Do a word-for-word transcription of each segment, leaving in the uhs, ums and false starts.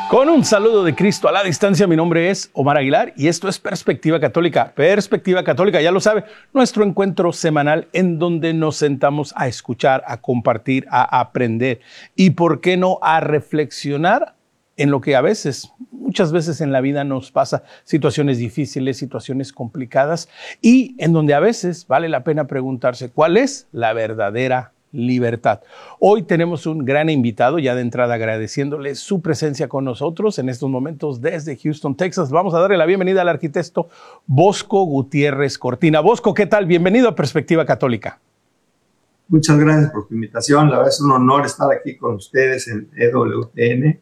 Con un saludo de Cristo a la distancia, mi nombre es Omar Aguilar y esto es Perspectiva Católica. Perspectiva Católica, ya lo sabe, nuestro encuentro semanal en donde nos sentamos a escuchar, a compartir, a aprender y, ¿por qué no?, a reflexionar en lo que a veces, muchas veces en la vida nos pasa, situaciones difíciles, situaciones complicadas y en donde a veces vale la pena preguntarse cuál es la verdadera libertad. Hoy tenemos un gran invitado, ya de entrada agradeciéndole su presencia con nosotros en estos momentos desde Houston, Texas. Vamos a darle la bienvenida al arquitecto Bosco Gutiérrez Cortina. Bosco, ¿qué tal? Bienvenido a Perspectiva Católica. Muchas gracias por tu invitación. La verdad es un honor estar aquí con ustedes en E W T N.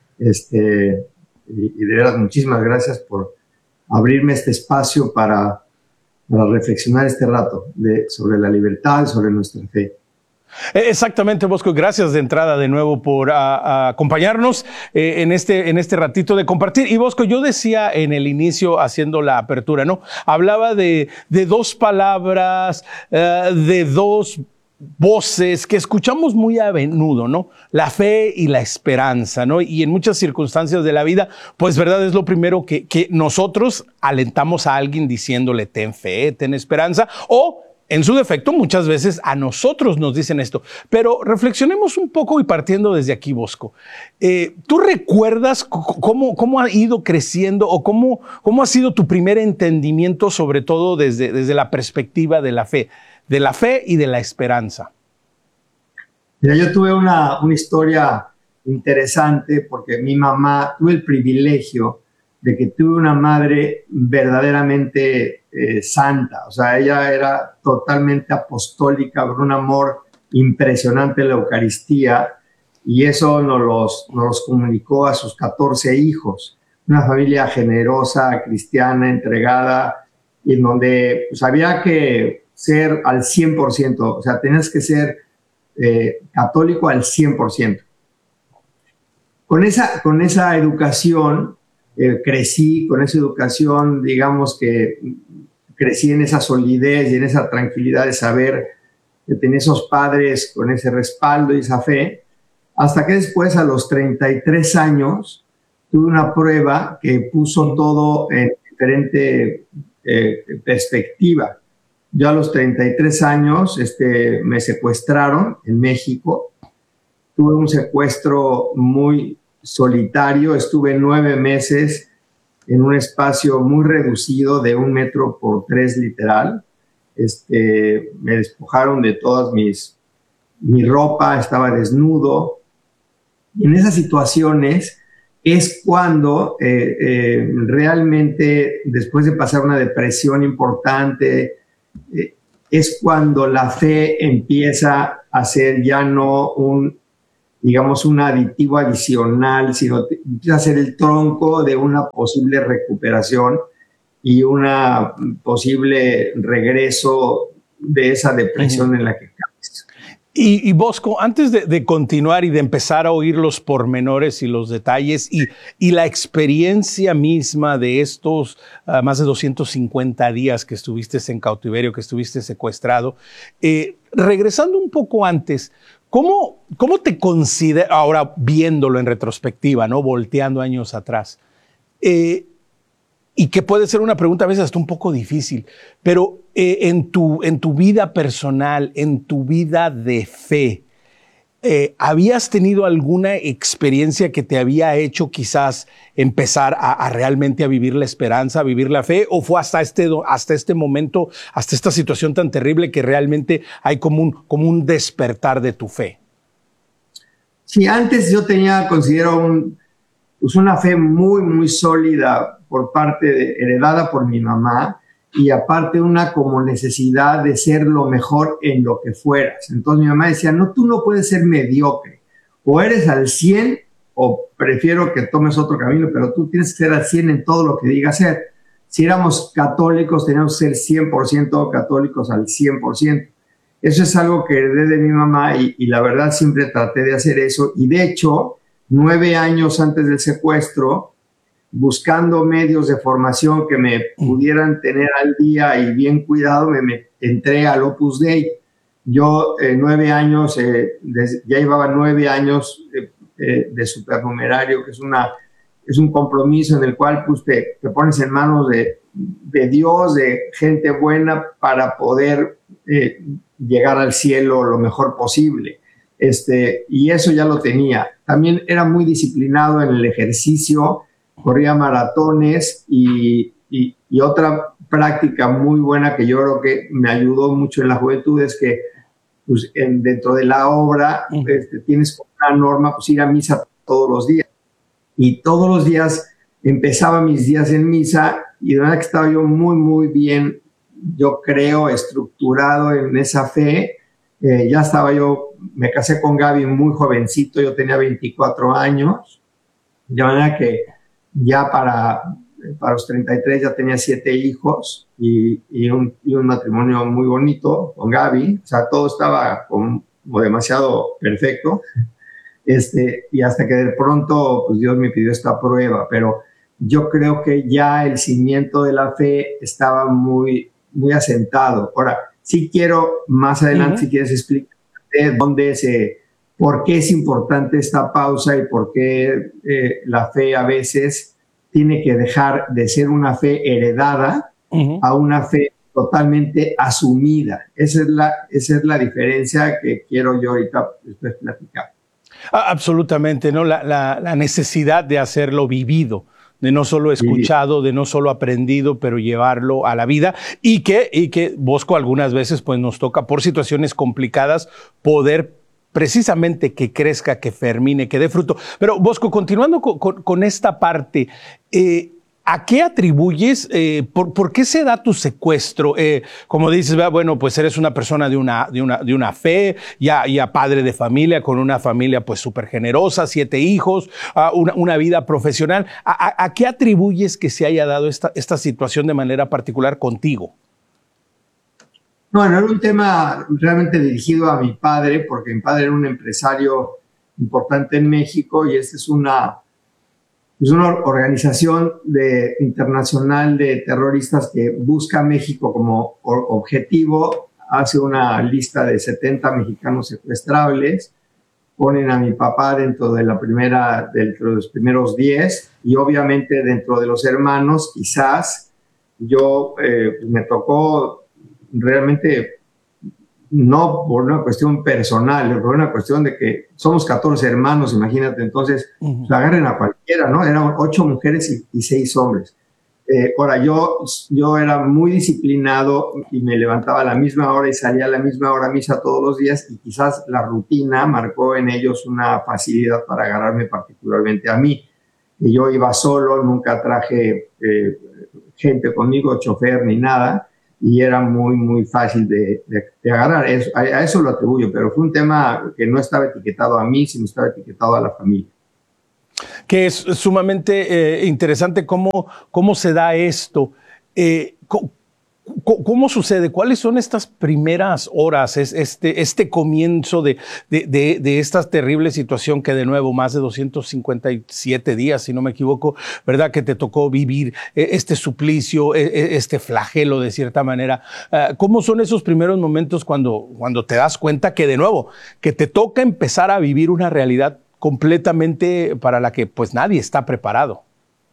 Este, y, y de verdad, muchísimas gracias por abrirme este espacio para, para reflexionar este rato de, sobre la libertad y sobre nuestra fe. Exactamente, Bosco. Gracias de entrada de nuevo por a, a acompañarnos eh, en, este, en este ratito de compartir. Y Bosco, yo decía en el inicio, haciendo la apertura, ¿no? Hablaba de, de dos palabras, uh, de dos voces que escuchamos muy a menudo, ¿no? La fe y la esperanza, ¿no? Y en muchas circunstancias de la vida, pues, ¿verdad? Es lo primero que, que nosotros alentamos a alguien diciéndole, ten fe, ten esperanza, o en su defecto, muchas veces a nosotros nos dicen esto. Pero reflexionemos un poco y partiendo desde aquí, Bosco. Eh, ¿Tú recuerdas cómo, cómo ha ido creciendo o cómo, cómo ha sido tu primer entendimiento, sobre todo desde, desde la perspectiva de la fe, de la fe y de la esperanza? Mira, yo tuve una, una historia interesante porque mi mamá, tuve el privilegio de que tuve una madre verdaderamente eh, santa. O sea, ella era totalmente apostólica, con un amor impresionante en la Eucaristía, y eso nos los, nos los comunicó a sus catorce hijos. Una familia generosa, cristiana, entregada, y en donde pues, había que ser al cien por ciento, o sea, tenías que ser eh, católico al cien por ciento. Con esa, con esa educación, Eh, crecí con esa educación, digamos que crecí en esa solidez y en esa tranquilidad de saber que tenía esos padres con ese respaldo y esa fe, hasta que después, a los treinta y tres años, tuve una prueba que puso todo en diferente eh, perspectiva. Yo a los treinta y tres años este, me secuestraron en México. Tuve un secuestro muy solitario, estuve nueve meses en un espacio muy reducido de un metro por tres literal. Este, me despojaron de todas mis, mi ropa, estaba desnudo. Y en esas situaciones es cuando eh, eh, realmente, después de pasar una depresión importante, eh, es cuando la fe empieza a ser ya no un digamos, un aditivo adicional, sino empieza a ser el tronco de una posible recuperación y un posible regreso de esa depresión uh-huh. en la que caes. Y, y Bosco, antes de, de continuar y de empezar a oír los pormenores y los detalles y, y la experiencia misma de estos uh, más de doscientos cincuenta días que estuviste en cautiverio, que estuviste secuestrado, eh, regresando un poco antes, ¿Cómo, ¿Cómo te consideras, ahora viéndolo en retrospectiva, ¿no? Volteando años atrás? Eh, y que puede ser una pregunta a veces hasta un poco difícil, pero eh, en, tu, en tu vida personal, en tu vida de fe, eh, ¿habías tenido alguna experiencia que te había hecho quizás empezar a, a realmente a vivir la esperanza, a vivir la fe? ¿O fue hasta este, hasta este momento, hasta esta situación tan terrible que realmente hay como un, como un despertar de tu fe? Sí, antes yo tenía, considero, un, pues una fe muy, muy sólida por parte de, heredada por mi mamá, y aparte una como necesidad de ser lo mejor en lo que fueras. Entonces mi mamá decía, no, tú no puedes ser mediocre, o eres al cien o prefiero que tomes otro camino, pero tú tienes que ser al cien en todo lo que digas ser. Si éramos católicos, teníamos que ser cien por ciento católicos al cien por ciento. Eso es algo que heredé de mi mamá y, y la verdad siempre traté de hacer eso. Y de hecho, nueve años antes del secuestro, buscando medios de formación que me pudieran tener al día y bien cuidado, me, me entré al Opus Dei. Yo eh, nueve años, eh, des, ya llevaba nueve años eh, eh, de supernumerario, que es una es un compromiso en el cual pues, te, te pones en manos de, de Dios, de gente buena para poder eh, llegar al cielo lo mejor posible. Este, y eso ya lo tenía. También era muy disciplinado en el ejercicio, corría maratones y, y, y otra práctica muy buena que yo creo que me ayudó mucho en la juventud es que pues, en, dentro de la obra uh-huh. este, tienes una norma, pues ir a misa todos los días. Y todos los días empezaba mis días en misa y de verdad que estaba yo muy, muy bien, yo creo, estructurado en esa fe. Eh, ya estaba yo, me casé con Gaby muy jovencito, yo tenía veinticuatro años, de manera que ya para, para los treinta y tres ya tenía siete hijos y, y, un, y un matrimonio muy bonito con Gaby, o sea, todo estaba como, como demasiado perfecto. Este, y hasta que de pronto pues Dios me pidió esta prueba, pero yo creo que ya el cimiento de la fe estaba muy, muy asentado. Ahora, sí quiero más adelante, uh-huh. si quieres explicar dónde se, por qué es importante esta pausa y por qué eh, la fe a veces tiene que dejar de ser una fe heredada uh-huh. a una fe totalmente asumida. Esa es la, esa es la diferencia que quiero yo ahorita después platicar. Ah, absolutamente, ¿no? La, la, la necesidad de hacerlo vivido, de no solo escuchado, de no solo aprendido, pero llevarlo a la vida y que, y que Bosco algunas veces pues nos toca por situaciones complicadas poder precisamente que crezca, que germine, que dé fruto. Pero Bosco, continuando con, con, con esta parte, eh, ¿a qué atribuyes, eh, por, por qué se da tu secuestro? Eh, como dices, bueno, pues eres una persona de una, de una, de una fe, ya, ya padre de familia, con una familia pues súper generosa, siete hijos, uh, una, una vida profesional. ¿A, a, ¿A qué atribuyes que se haya dado esta, esta situación de manera particular contigo? Bueno, era un tema realmente dirigido a mi padre, porque mi padre era un empresario importante en México y esta es una... Es una organización de, internacional de terroristas que busca a México como objetivo, hace una lista de setenta mexicanos secuestrables, ponen a mi papá dentro de la primera, dentro de los primeros diez y obviamente dentro de los hermanos, quizás yo eh, me tocó realmente no por una cuestión personal, por una cuestión de que somos catorce hermanos, imagínate, entonces uh-huh. pues, agarren a cualquiera, ¿no? Eran ocho mujeres y, y seis hombres. Eh, ahora, yo, yo era muy disciplinado y me levantaba a la misma hora y salía a la misma hora a misa todos los días y quizás la rutina marcó en ellos una facilidad para agarrarme particularmente a mí. Y yo iba solo, nunca traje eh, gente conmigo, chofer ni nada, y era muy, muy fácil de, de, de agarrar. Eso, a, a eso lo atribuyo, pero fue un tema que no estaba etiquetado a mí, sino estaba etiquetado a la familia. Que es sumamente eh, interesante cómo, cómo se da esto. Eh, ¿cómo, ¿Cómo sucede? ¿Cuáles son estas primeras horas, este, este comienzo de, de, de, de esta terrible situación que de nuevo más de doscientos cincuenta y siete días, si no me equivoco, ¿verdad? Que te tocó vivir este suplicio, este flagelo de cierta manera. ¿Cómo son esos primeros momentos cuando, cuando te das cuenta que de nuevo, que te toca empezar a vivir una realidad completamente para la que pues nadie está preparado?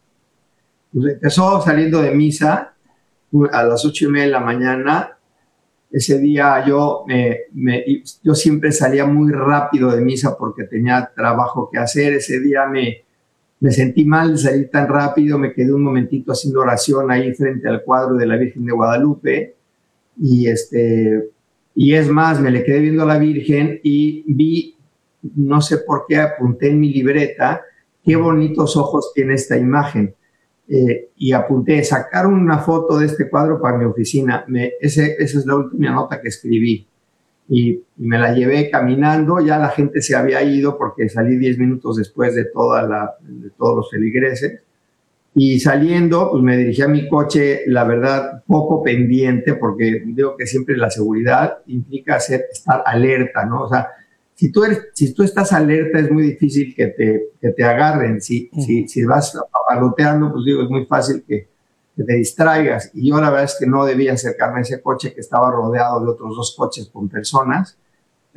Pues empezó saliendo de misa a las ocho y media de la mañana. Ese día yo, me, me, yo siempre salía muy rápido de misa porque tenía trabajo que hacer. Ese día me, me sentí mal de salir tan rápido, me quedé un momentito haciendo oración ahí frente al cuadro de la Virgen de Guadalupe y, este, y es más, me le quedé viendo a la Virgen y vi, no sé por qué apunté en mi libreta, qué bonitos ojos tiene esta imagen. Eh, y apunté, sacar una foto de este cuadro para mi oficina. Me, ese, esa es la última nota que escribí. Y, y me la llevé caminando, ya la gente se había ido porque salí diez minutos después de, toda la, de todos los feligreses. Y saliendo, pues me dirigí a mi coche, la verdad, poco pendiente, porque digo que siempre la seguridad implica hacer, estar alerta, ¿no? O sea, Si tú, eres, si tú estás alerta, es muy difícil que te, que te agarren. Si, uh-huh. si, si vas papaloteando, pues digo, es muy fácil que, que te distraigas. Y yo la verdad es que no debía acercarme a ese coche que estaba rodeado de otros dos coches con personas.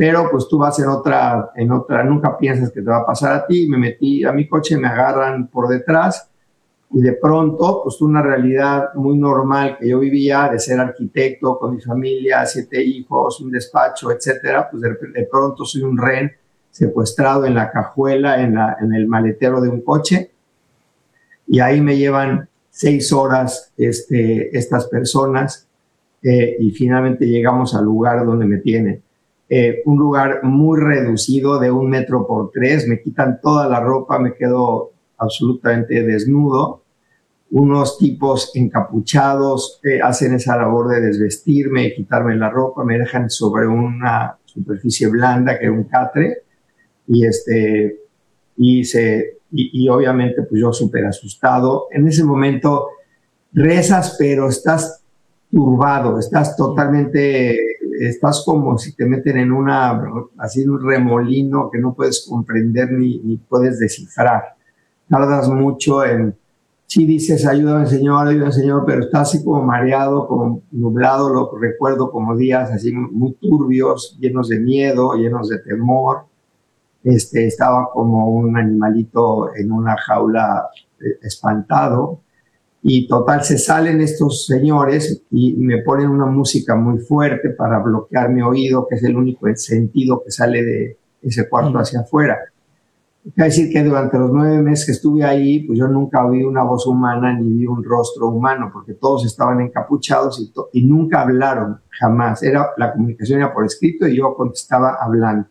pero pues tú vas en otra, en otra, nunca piensas que te va a pasar a ti. Me metí a mi coche, me agarran por detrás y de pronto, pues una realidad muy normal que yo vivía de ser arquitecto con mi familia, siete hijos, un despacho, etcétera, pues de, de pronto soy un rehén secuestrado en la cajuela, en, la, en el maletero de un coche, y ahí me llevan seis horas este, estas personas eh, y finalmente llegamos al lugar donde me tienen. Eh, un lugar muy reducido de un metro por tres, me quitan toda la ropa, me quedo absolutamente desnudo. Unos tipos encapuchados eh, hacen esa labor de desvestirme, quitarme la ropa, me dejan sobre una superficie blanda que era un catre y, este, y, se, y, y obviamente pues yo súper asustado. En ese momento rezas, pero estás turbado, estás totalmente, estás como si te meten en una, así un remolino que no puedes comprender ni, ni puedes descifrar. Tardas mucho en, sí dices, ayúdame Señor, ayúdame Señor, pero estás así como mareado, como nublado, lo recuerdo como días así muy turbios, llenos de miedo, llenos de temor. Este, estaba como un animalito en una jaula eh, espantado. Y total, se salen estos señores y me ponen una música muy fuerte para bloquear mi oído, que es el único sentido que sale de ese cuarto hacia afuera. Quiero decir que durante los nueve meses que estuve ahí, pues yo nunca oí una voz humana ni vi un rostro humano, porque todos estaban encapuchados y, y nunca hablaron, jamás. Era, la comunicación era por escrito y yo contestaba hablando.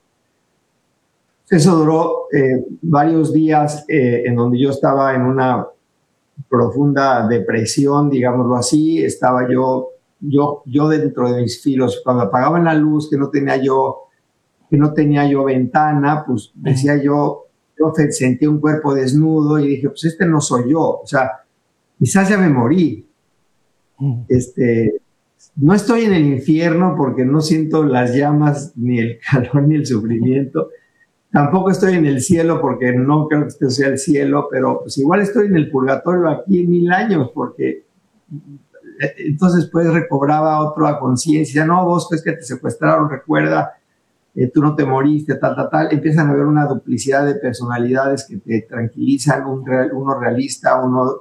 Eso duró eh, varios días eh, en donde yo estaba en una profunda depresión, digámoslo así. Estaba yo, yo, yo dentro de mis filos. Cuando apagaban la luz, que no tenía yo, que no tenía yo ventana, pues decía yo, yo sentí un cuerpo desnudo y dije, pues este no soy yo. O sea, quizás ya me morí. Este, no estoy en el infierno porque no siento las llamas, ni el calor, ni el sufrimiento. Tampoco estoy en el cielo porque no creo que este sea el cielo, pero pues igual estoy en el purgatorio aquí en mil años, porque entonces pues recobraba otra conciencia. No, vos pues que te secuestraron, recuerda, eh, tú no te moriste, tal, tal, tal. Empiezan a haber una duplicidad de personalidades que te tranquilizan, un real, uno realista, uno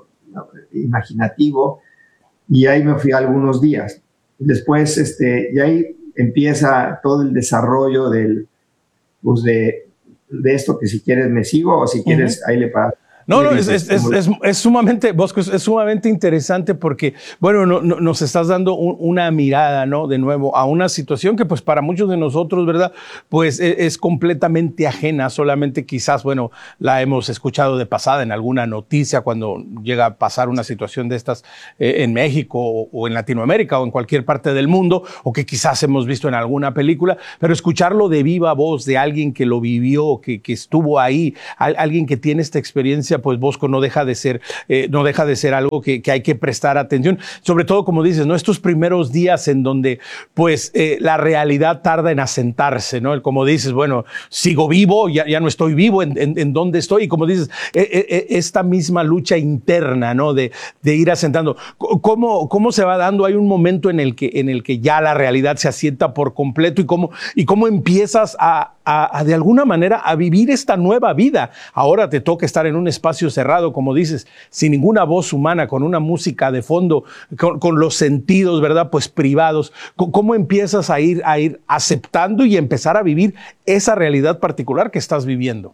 imaginativo, y ahí me fui algunos días. Después, este, y ahí empieza todo el desarrollo del, pues de, de esto, que si quieres me sigo o si quieres uh-huh. ahí le paras. No, no, es, es, es, es, es sumamente, Bosco, es, es sumamente interesante porque, bueno, no, no, nos estás dando un, una mirada, ¿no? De nuevo, a una situación que, pues, para muchos de nosotros, ¿verdad? Pues es, es completamente ajena, solamente quizás, bueno, la hemos escuchado de pasada en alguna noticia cuando llega a pasar una situación de estas eh, en México o, o en Latinoamérica o en cualquier parte del mundo, o que quizás hemos visto en alguna película, pero escucharlo de viva voz de alguien que lo vivió, que, que estuvo ahí, a, alguien que tiene esta experiencia, pues Bosco, no deja de ser, eh, no deja de ser algo que, que hay que prestar atención, sobre todo, como dices, ¿no? Estos primeros días en donde, pues, eh, la realidad tarda en asentarse, ¿no? Como dices, bueno, sigo vivo, ya, ya no estoy vivo, ¿en, en, en dónde estoy? Y como dices, eh, eh, esta misma lucha interna, ¿no? De, de ir asentando. ¿Cómo, cómo se va dando? Hay un momento en el que, en el que ya la realidad se asienta por completo y cómo, y cómo empiezas a, a, a, de alguna manera, a vivir esta nueva vida. Ahora te toca estar en un espacio cerrado, como dices, sin ninguna voz humana, con una música de fondo, con, con los sentidos, ¿verdad? Pues privados. ¿Cómo empiezas a ir, a ir aceptando y empezar a vivir esa realidad particular que estás viviendo?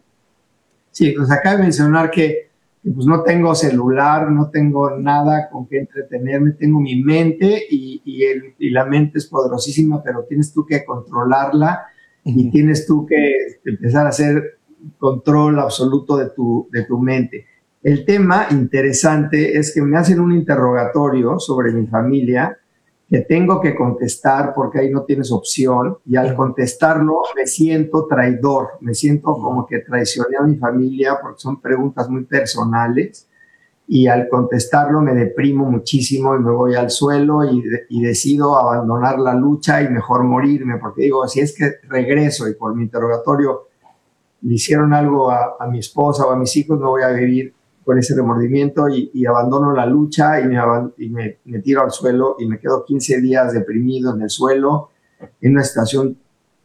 Sí, pues acabo de mencionar que, que pues no tengo celular, no tengo nada con que entretenerme, tengo mi mente y, y, el, y la mente es poderosísima, pero tienes tú que controlarla uh-huh. y tienes tú que empezar a hacer control absoluto de tu, de tu mente. El tema interesante es que me hacen un interrogatorio sobre mi familia que tengo que contestar porque ahí no tienes opción, y al contestarlo me siento traidor, me siento como que traicioné a mi familia porque son preguntas muy personales, y al contestarlo me deprimo muchísimo y me voy al suelo y, y decido abandonar la lucha y mejor morirme, porque digo, si es que regreso y por mi interrogatorio le hicieron algo a, a mi esposa o a mis hijos, no voy a vivir con ese remordimiento, y, y abandono la lucha y, me, y me, me tiro al suelo y me quedo quince días deprimido en el suelo, en una situación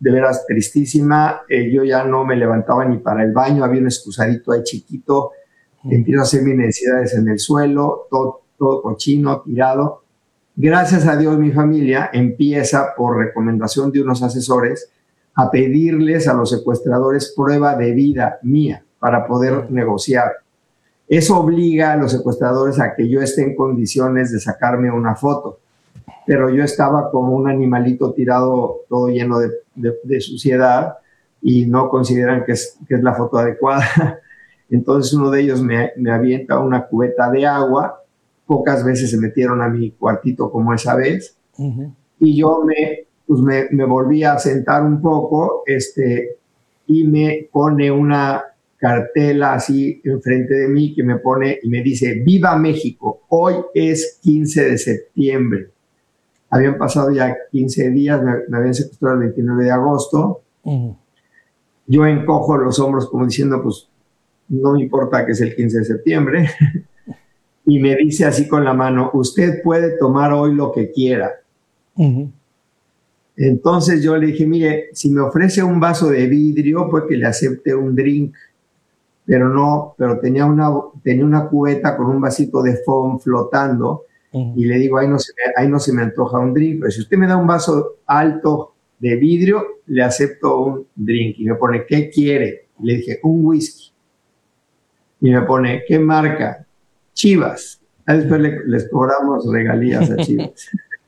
de veras tristísima. Eh, yo ya no me levantaba ni para el baño, había un excusadito ahí chiquito. Mm. Empiezo a hacer mis necesidades en el suelo, todo, todo cochino, tirado. Gracias a Dios, mi familia empieza, por recomendación de unos asesores, a pedirles a los secuestradores prueba de vida mía para poder mm. negociar. Eso obliga a los secuestradores a que yo esté en condiciones de sacarme una foto. Pero yo estaba como un animalito tirado, todo lleno de, de, de suciedad, y no consideran que es, que es la foto adecuada. Entonces uno de ellos me, me avienta una cubeta de agua. Pocas veces se metieron a mi cuartito como esa vez. Uh-huh. Y yo me, pues me, me volví a sentar un poco este, y me pone una cartela así enfrente de mí que me pone y me dice: ¡Viva México! Hoy es quince de septiembre. Habían pasado ya quince días, me, me habían secuestrado el veintinueve de agosto. Uh-huh. Yo encojo los hombros como diciendo, pues, no me importa que es el quince de septiembre. Y me dice así con la mano: usted puede tomar hoy lo que quiera. Uh-huh. Entonces yo le dije: mire, si me ofrece un vaso de vidrio, pues que le acepte un drink. Pero no, pero tenía una, tenía una cubeta con un vasito de foam flotando. Uh-huh. Y le digo: ahí no, se me, ahí no se me antoja un drink, pero si usted me da un vaso alto de vidrio, le acepto un drink. Y me pone: ¿qué quiere? Y le dije: un whisky. Y me pone: ¿qué marca? Chivas. A después le, les cobramos regalías a Chivas.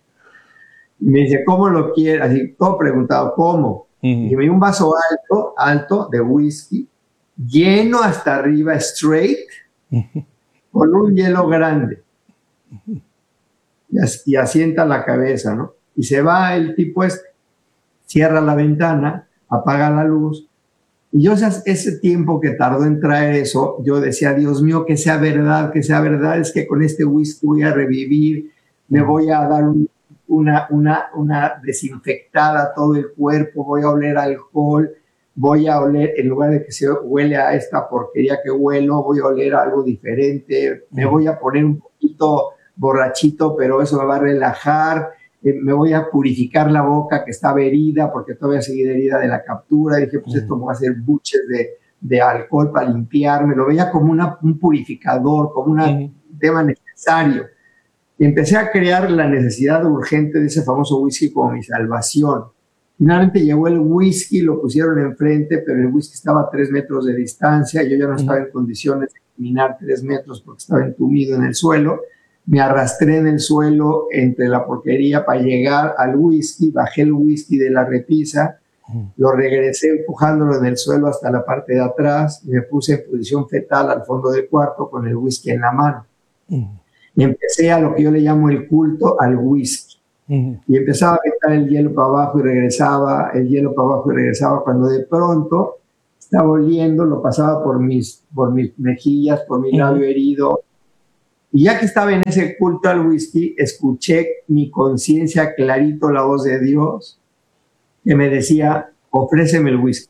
Y me dice: ¿cómo lo quiere? Así, todo preguntado: ¿cómo? Uh-huh. Y me dio un vaso alto, alto de whisky, lleno hasta arriba, straight, uh-huh, con un hielo grande. Uh-huh. Y, as, y asienta la cabeza, ¿no? Y se va el tipo este, cierra la ventana, apaga la luz. Y yo, ese tiempo que tardó en traer eso, yo decía: Dios mío, que sea verdad, que sea verdad, es que con este whisky voy a revivir, me voy a dar un, una, una, una desinfectada a todo el cuerpo, voy a oler alcohol, voy a oler, en lugar de que se huele a esta porquería que huelo, voy a oler algo diferente, me voy a poner un poquito borrachito, pero eso me va a relajar. Me voy a purificar la boca que estaba herida, porque todavía seguí herida de la captura. Dije: pues esto me va a hacer buches de, de alcohol para limpiarme. Lo veía como una, un purificador, como una, uh-huh, un tema necesario. Y empecé a crear la necesidad urgente de ese famoso whisky como mi salvación. Finalmente llegó el whisky, lo pusieron enfrente, pero el whisky estaba a tres metros de distancia. Yo ya no estaba en condiciones de caminar tres metros porque estaba entumido en el suelo. Me arrastré en el suelo entre la porquería para llegar al whisky, bajé el whisky de la repisa, uh-huh, lo regresé empujándolo en el suelo hasta la parte de atrás y me puse en posición fetal al fondo del cuarto con el whisky en la mano. Uh-huh. Y empecé a lo que yo le llamo el culto al whisky. Uh-huh. Y empezaba a quitar el hielo para abajo y regresaba, el hielo para abajo y regresaba, cuando de pronto estaba oliendo, lo pasaba por mis, por mis mejillas, por mi labio uh-huh, herido. Y ya que estaba en ese culto al whisky, escuché mi conciencia clarito la voz de Dios que me decía: ofréceme el whisky.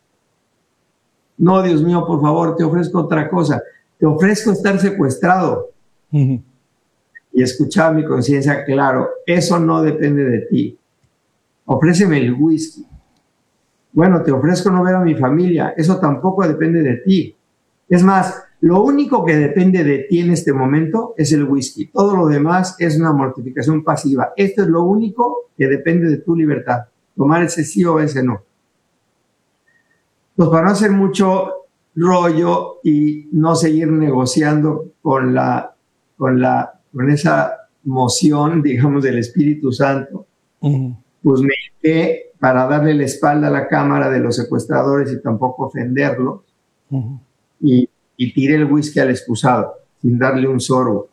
No, Dios mío, por favor, te ofrezco otra cosa. Te ofrezco estar secuestrado. Uh-huh. Y escuchaba mi conciencia: claro, eso no depende de ti. Ofréceme el whisky. Bueno, te ofrezco no ver a mi familia. Eso tampoco depende de ti. Es más, lo único que depende de ti en este momento es el whisky. Todo lo demás es una mortificación pasiva. Esto es lo único que depende de tu libertad. Tomar ese sí o ese no. Pues para no hacer mucho rollo y no seguir negociando con, la, con, la, con esa moción, digamos, del Espíritu Santo, uh-huh, pues me hinqué para darle la espalda a la cámara de los secuestradores y tampoco ofenderlos. Uh-huh. Y y tiré el whisky al excusado, sin darle un sorbo.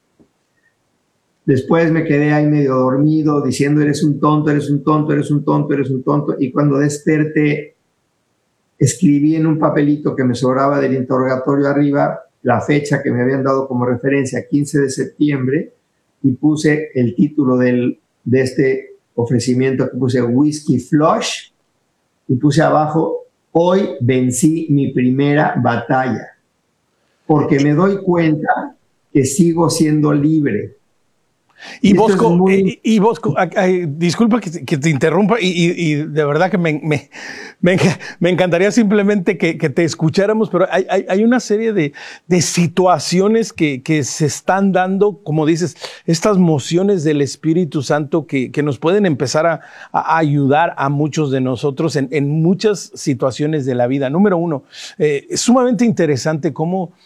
Después me quedé ahí medio dormido, diciendo: eres un tonto, eres un tonto, eres un tonto, eres un tonto. Y cuando desperté, escribí en un papelito que me sobraba del interrogatorio arriba la fecha que me habían dado como referencia, quince de septiembre, y puse el título del, de este ofrecimiento, que puse Whisky Flush, y puse abajo: hoy vencí mi primera batalla, porque me doy cuenta que sigo siendo libre. Y, Y esto Bosco, es muy- y, y Bosco, ay, ay, disculpa que, te- que te interrumpa y, y- y de verdad que me, me, me enca- me encantaría simplemente que, que te escucháramos, pero hay, hay- hay una serie de, de situaciones que, que se están dando, como dices, estas mociones del Espíritu Santo que, que nos pueden empezar a, a ayudar a muchos de nosotros en, en muchas situaciones de la vida. Número uno, eh, es sumamente interesante cómo